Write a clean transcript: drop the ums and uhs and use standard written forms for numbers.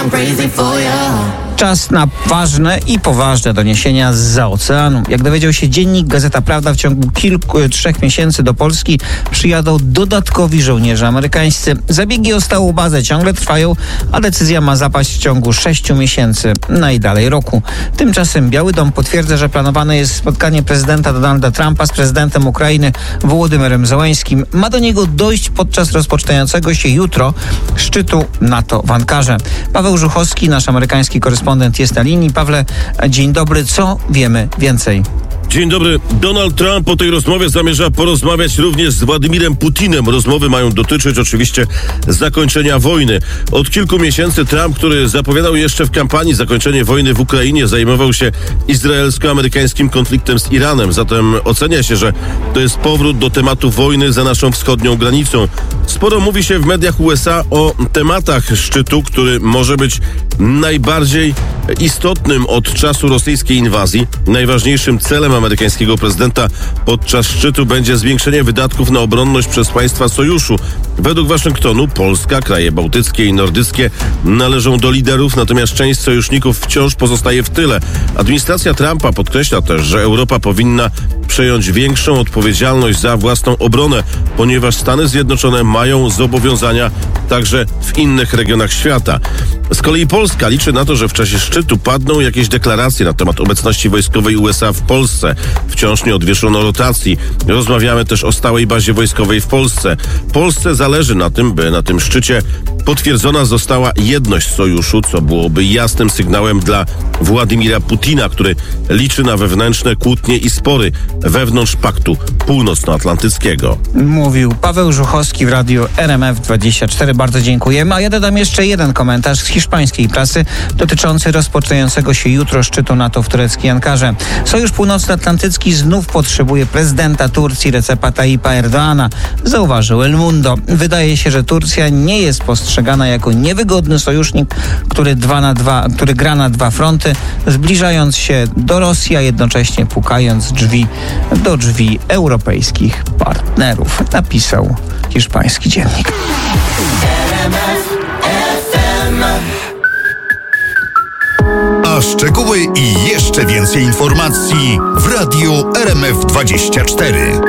Czas na ważne i poważne doniesienia zza oceanu. Jak dowiedział się dziennik Gazeta Prawda, w ciągu 3 miesięcy do Polski przyjadą dodatkowi żołnierze amerykańscy. Zabiegi o stałą bazę ciągle trwają, a decyzja ma zapaść w ciągu 6 miesięcy, najdalej roku. Tymczasem Biały Dom potwierdza, że planowane jest spotkanie prezydenta Donalda Trumpa z prezydentem Ukrainy Wołodymyrem Zełeńskim. Ma do niego dojść podczas rozpoczynającego się jutro szczytu NATO w Ankarze. Paweł Żuchowski, nasz amerykański korespondent, jest na linii. Pawle, dzień dobry. Co wiemy więcej? Dzień dobry. Donald Trump po tej rozmowie zamierza porozmawiać również z Władimirem Putinem. Rozmowy mają dotyczyć oczywiście zakończenia wojny. Od kilku miesięcy Trump, który zapowiadał jeszcze w kampanii zakończenie wojny w Ukrainie, zajmował się izraelsko-amerykańskim konfliktem z Iranem. Zatem ocenia się, że to jest powrót do tematu wojny za naszą wschodnią granicą. Sporo mówi się w mediach USA o tematach szczytu, który może być najbardziej istotnym od czasu rosyjskiej inwazji. Najważniejszym celem amerykańskiego prezydenta podczas szczytu będzie zwiększenie wydatków na obronność przez państwa sojuszu. Według Waszyngtonu Polska, kraje bałtyckie i nordyckie należą do liderów, natomiast część sojuszników wciąż pozostaje w tyle. Administracja Trumpa podkreśla też, że Europa powinna przejąć większą odpowiedzialność za własną obronę, ponieważ Stany Zjednoczone mają zobowiązania także w innych regionach świata. Z kolei Polska liczy na to, że w czasie szczytu padną jakieś deklaracje na temat obecności wojskowej USA w Polsce. Wciąż nie odwieszono rotacji. Rozmawiamy też o stałej bazie wojskowej w Polsce. Polsce zależy na tym, by na tym szczycie potwierdzona została jedność sojuszu, co byłoby jasnym sygnałem dla Władimira Putina, który liczy na wewnętrzne kłótnie i spory wewnątrz Paktu Północnoatlantyckiego. Mówił Paweł Żuchowski w radiu RMF24. Bardzo dziękujemy. A ja dodam jeszcze jeden komentarz z hiszpańskiej prasy dotyczący rozpoczynającego się jutro szczytu NATO w tureckiej Ankarze. Sojusz Północnoatlantycki znów potrzebuje prezydenta Turcji Recepa Tayyipa Erdoğana, zauważył El Mundo. Wydaje się, że Turcja nie jest postrzegana jako niewygodny sojusznik, który gra na dwa fronty, zbliżając się do Rosji, a jednocześnie pukając do drzwi europejskich partnerów, napisał hiszpański dziennik. A szczegóły i jeszcze więcej informacji w radiu RMF24.